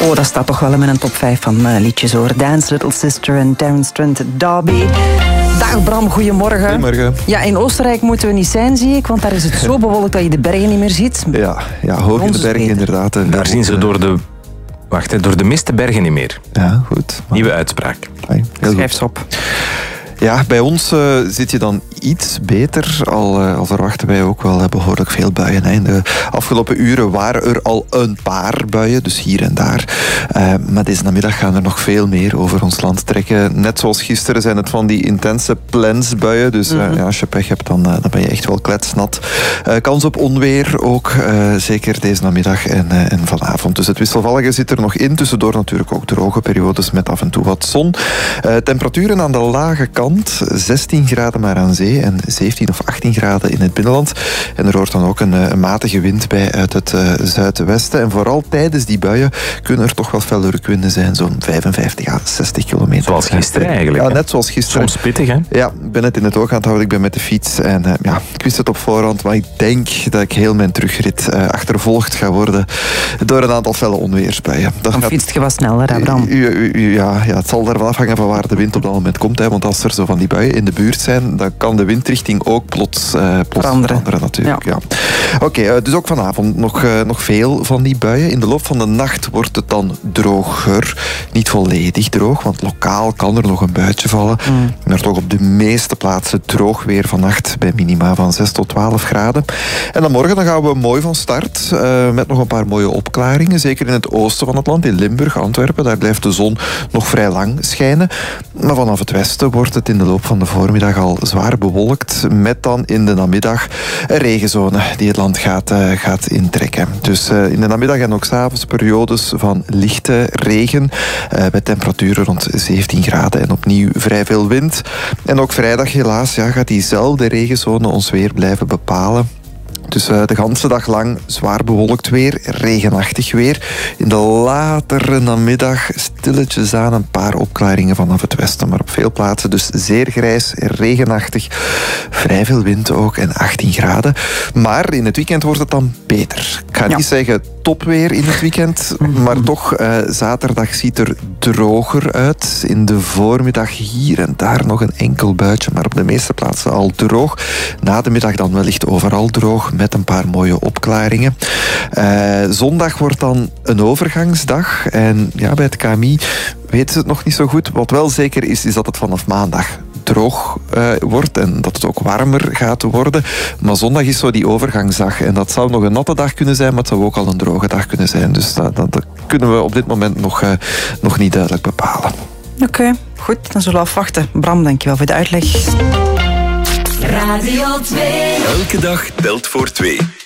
Oh, dat staat toch wel in mijn top 5 van liedjes hoor. Dance Little Sister en Terence Trent D'Arby. Dag Bram, goedemorgen. Goedemorgen. Ja, in Oostenrijk moeten we niet zijn, zie ik, want daar is het zo bewolkt dat je de bergen niet meer ziet. Ja, hoog in de bergen inderdaad. Daar zien ze door de mist de bergen niet meer. Ja, goed. Nieuwe uitspraak. Schrijf ze op. Ja, bij ons zit je dan iets beter, al verwachten wij ook wel behoorlijk veel buien. In de afgelopen uren waren er al een paar buien, dus hier en daar. Maar deze namiddag gaan er nog veel meer over ons land trekken. Net zoals gisteren zijn het van die intense plensbuien. Dus als je pech hebt, dan ben je echt wel kletsnat. Kans op onweer ook, zeker deze namiddag en vanavond. Dus het wisselvallige zit er nog in. Tussendoor natuurlijk ook droge periodes met af en toe wat zon. Temperaturen aan de lage kant. 16 graden maar aan zee en 17 of 18 graden in het binnenland. En er hoort dan ook een matige wind bij uit het zuidwesten. En vooral tijdens die buien kunnen er toch wel felle rukwinden zijn. Zo'n 55 à 60 kilometer. Zoals gisteren eigenlijk. Ja, net zoals gisteren. Soms pittig, hè? Ja, ik ben het in het oog aan het houden. Ik ben met de fiets. En ik wist het op voorhand. Maar ik denk dat ik heel mijn terugrit achtervolgd ga worden door een aantal felle onweersbuien. Dan fietst je wat sneller, hè, Bram? Ja, het zal ervan afhangen van waar de wind op dat moment komt. Hè, want als er zo van die buien in de buurt zijn, dan kan de windrichting ook plots veranderen natuurlijk. Ja. Oké, dus ook vanavond nog veel van die buien. In de loop van de nacht wordt het dan droger. Niet volledig droog, want lokaal kan er nog een buitje vallen. Maar toch op de meeste plaatsen droog weer vannacht bij minima van 6 tot 12 graden. En dan morgen gaan we mooi van start met nog een paar mooie opklaringen. Zeker in het oosten van het land, in Limburg, Antwerpen. Daar blijft de zon nog vrij lang schijnen. Maar vanaf het westen wordt het in de loop van de voormiddag al zwaar bewolkt, met dan in de namiddag een regenzone die het land gaat intrekken. Dus in de namiddag en ook 's avonds periodes van lichte regen, bij temperaturen rond 17 graden en opnieuw vrij veel wind. En ook vrijdag helaas gaat diezelfde regenzone ons weer blijven bepalen. Dus de ganse dag lang zwaar bewolkt weer, regenachtig weer. In de latere namiddag stilletjes aan een paar opklaringen vanaf het westen. Maar op veel plaatsen dus zeer grijs, regenachtig. Vrij veel wind ook en 18 graden. Maar in het weekend wordt het dan beter. Ik ga niet zeggen topweer in het weekend, maar toch zaterdag ziet er droger uit. In de voormiddag hier en daar nog een enkel buitje, maar op de meeste plaatsen al droog. Na de middag dan wellicht overal droog, met een paar mooie opklaringen. Zondag wordt dan een overgangsdag. En ja, bij het KMI weten ze het nog niet zo goed. Wat wel zeker is dat het vanaf maandag droog wordt en dat het ook warmer gaat worden. Maar zondag is zo die overgangsdag. En dat zou nog een natte dag kunnen zijn, maar het zou ook al een droge dag kunnen zijn. Dus dat kunnen we op dit moment nog niet duidelijk bepalen. Oké, goed. Dan zullen we afwachten. Bram, dankjewel voor de uitleg. Radio 2. Elke dag telt voor 2.